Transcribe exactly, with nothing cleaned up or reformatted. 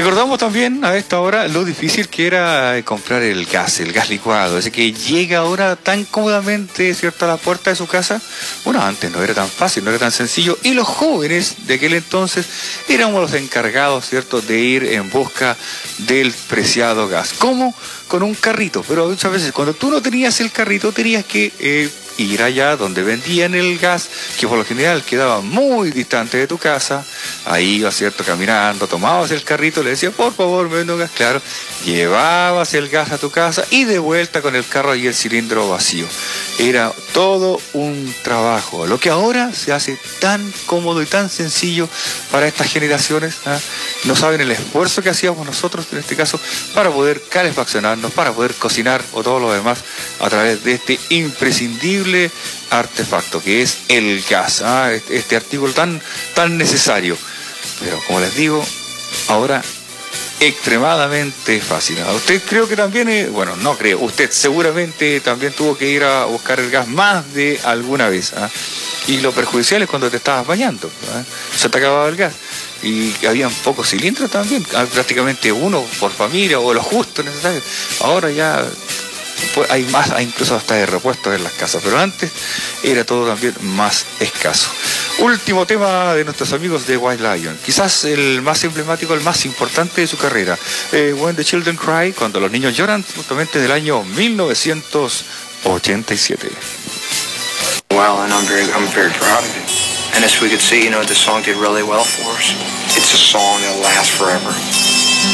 Recordamos también a esta hora lo difícil que era comprar el gas, el gas licuado, ese que llega ahora tan cómodamente, ¿cierto?, a la puerta de su casa. Bueno, antes no era tan fácil, no era tan sencillo, y los jóvenes de aquel entonces éramos los encargados, ¿cierto?, de ir en busca del preciado gas. ¿Cómo? Con un carrito, pero muchas veces cuando tú no tenías el carrito tenías que eh, ir allá donde vendían el gas, que por lo general quedaba muy distante de tu casa. Ahí ibas, ¿cierto?, caminando, tomabas el carrito, le decías, por favor, me vende un gas, claro, llevabas el gas a tu casa y de vuelta con el carro y el cilindro vacío. Era todo un trabajo, lo que ahora se hace tan cómodo y tan sencillo para estas generaciones, ¿eh? No saben el esfuerzo que hacíamos nosotros, en este caso, para poder calefaccionarnos, para poder cocinar o todo lo demás a través de este imprescindible artefacto que es el gas, ¿ah? este, este artículo tan, tan necesario. Pero como les digo, ahora extremadamente fácil. Usted creo que también, eh, bueno, no creo, usted seguramente también tuvo que ir a buscar el gas más de alguna vez, ¿ah? Y lo perjudicial es cuando te estabas bañando, ¿ah? Se te acababa el gas. Y habían pocos cilindros también, prácticamente uno por familia o lo justo necesario. Ahora ya pues hay más, hay incluso hasta de repuestos en las casas, pero antes era todo también más escaso. Último tema de nuestros amigos de White Lion, quizás el más emblemático, el más importante de su carrera, eh, When the Children Cry, cuando los niños lloran, justamente del año mil novecientos ochenta y siete. Well, and I'm very, I'm very proud of it. And as we could see, you know, the song did really well for us. It's a song that'll last forever.